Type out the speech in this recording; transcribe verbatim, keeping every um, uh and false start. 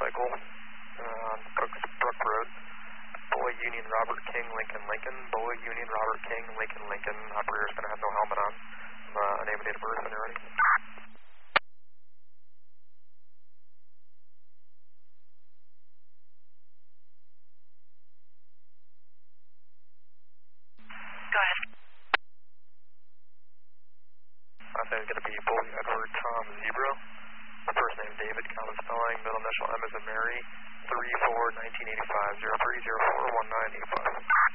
motorcycle uh, on Brooks, Brook Road. Boy Union Robert King Lincoln Lincoln. Boy Union Robert King Lincoln Lincoln. Operator's going to have no helmet on. Uh, name and date of birth when you're ready. Go ahead. Last name is going to be Boy Edward Tom Zebra. First name David, common spelling, middle initial M as in Mary, three four nineteen eighty-five, zero three zero four one nine eight five.